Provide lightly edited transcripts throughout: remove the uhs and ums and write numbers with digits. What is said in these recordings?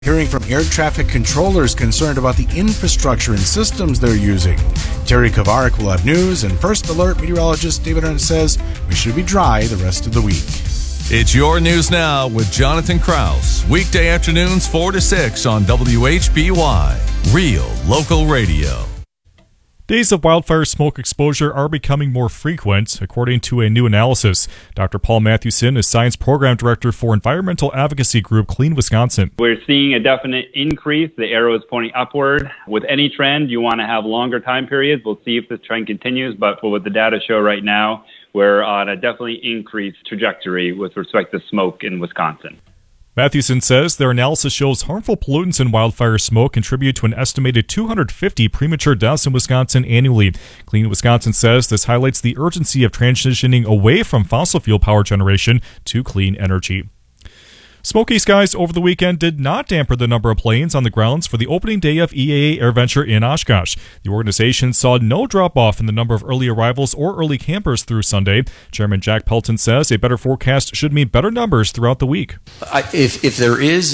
Hearing from air traffic controllers concerned about the infrastructure and systems they're using. Terry Kovarik will have news, and First Alert meteorologist David Arnott says we should be dry the rest of the week. It's Your News Now with Jonathan Krause. Weekday afternoons 4 to 6 on WHBY. Real local radio. Days of wildfire smoke exposure are becoming more frequent, according to a new analysis. Dr. Paul Mathewson is Science Program Director for environmental advocacy group Clean Wisconsin. We're seeing a definite increase. The arrow is pointing upward. With any trend, you want to have longer time periods. We'll see if this trend continues, but for what the data show right now, we're on a definitely increased trajectory with respect to smoke in Wisconsin. Mathewson says their analysis shows harmful pollutants in wildfire smoke contribute to an estimated 250 premature deaths in Wisconsin annually. Clean Wisconsin says this highlights the urgency of transitioning away from fossil fuel power generation to clean energy. Smoky skies over the weekend did not dampen the number of planes on the grounds for the opening day of EAA AirVenture in Oshkosh. The organization saw no drop-off in the number of early arrivals or early campers through Sunday. Chairman Jack Pelton says a better forecast should mean better numbers throughout the week. If there is,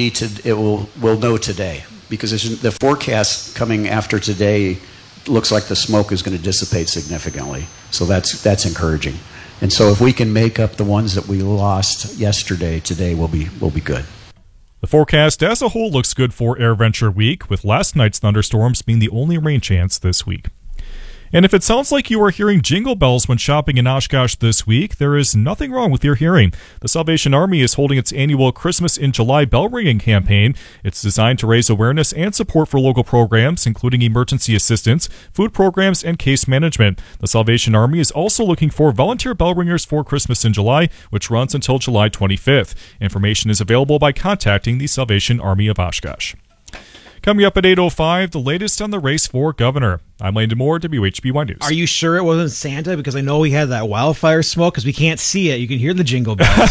we'll know today, because the forecast coming after today looks like the smoke is going to dissipate significantly. So that's encouraging. And so if we can make up the ones that we lost yesterday, today will be good. The forecast as a whole looks good for AirVenture Week, with last night's thunderstorms being the only rain chance this week. And if it sounds like you are hearing jingle bells when shopping in Oshkosh this week, there is nothing wrong with your hearing. The Salvation Army is holding its annual Christmas in July bell ringing campaign. It's designed to raise awareness and support for local programs, including emergency assistance, food programs, and case management. The Salvation Army is also looking for volunteer bell ringers for Christmas in July, which runs until July 25th. Information is available by contacting the Salvation Army of Oshkosh. Coming up at 8:05, the latest on the race for governor. I'm Landon Moore, WHBY News. Are you sure it wasn't Santa? Because I know we had that wildfire smoke, because we can't see it. You can hear the jingle bells.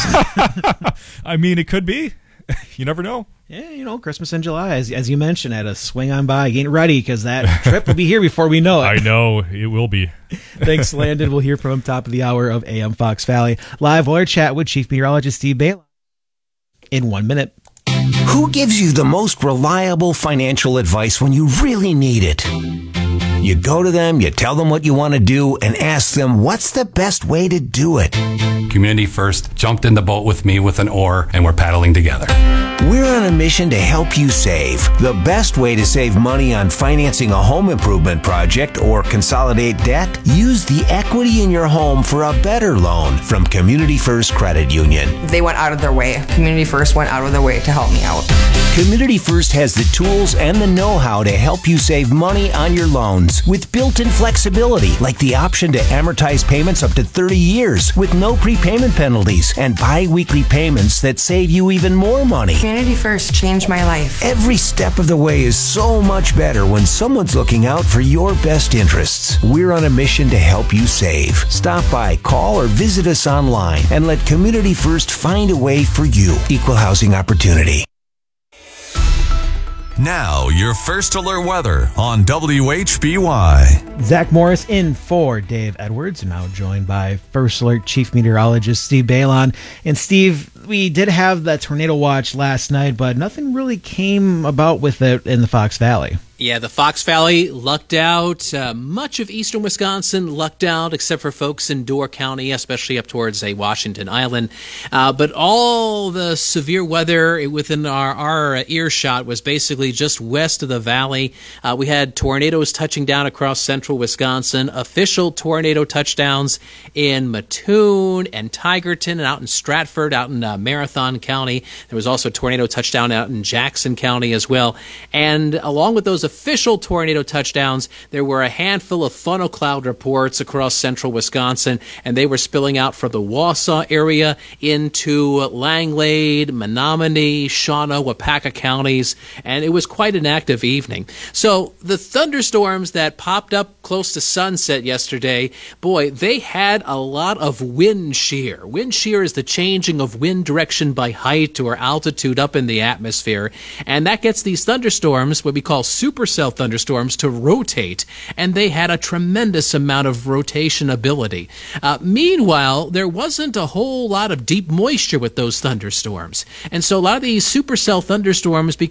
I mean, it could be. You never know. Yeah, Christmas in July, as you mentioned, at a swing on by, getting ready, because that trip will be here before we know it. I know, it will be. Thanks, Landon. We'll hear from him top of the hour of AM Fox Valley. Live wire chat with Chief Meteorologist Steve Balon in 1 minute. Who gives you the most reliable financial advice when you really need it? You go to them, you tell them what you want to do, and ask them what's the best way to do it. Community First jumped in the boat with me with an oar, and we're paddling together. We're on a mission to help you save. The best way to save money on financing a home improvement project or consolidate debt? Use the equity in your home for a better loan from Community First Credit Union. They went out of their way. Community First went out of their way to help me out. Community First has the tools and the know-how to help you save money on your loans with built-in flexibility, like the option to amortize payments up to 30 years with no prepayment penalties and bi-weekly payments that save you even more money. Community First changed my life. Every step of the way is so much better when someone's looking out for your best interests. We're on a mission to help you save. Stop by, call, or visit us online and let Community First find a way for you. Equal housing opportunity. Now, your First Alert weather on WHBY. Zach Morris in for Dave Edwards, now joined by First Alert Chief Meteorologist Steve Balon. And Steve, we did have that tornado watch last night, but nothing really came about with it in the Fox Valley. Yeah, the Fox Valley lucked out. Much of eastern Wisconsin lucked out, except for folks in Door County, especially up towards Washington Island. But all the severe weather within our earshot was basically just west of the valley. We had tornadoes touching down across central Wisconsin, official tornado touchdowns in Mattoon and Tigerton and out in Stratford, out in Marathon County. There was also a tornado touchdown out in Jackson County as well. And along with those official tornado touchdowns, there were a handful of funnel cloud reports across central Wisconsin, and they were spilling out from the Wausau area into Langlade, Menominee, Shawano, Wapaka counties, and it was quite an active evening. So the thunderstorms that popped up close to sunset yesterday, boy, they had a lot of wind shear. Wind shear is the changing of wind wind direction by height or altitude up in the atmosphere, and that gets these thunderstorms, what we call supercell thunderstorms, to rotate, and they had a tremendous amount of rotation ability. Meanwhile, there wasn't a whole lot of deep moisture with those thunderstorms, and so a lot of these supercell thunderstorms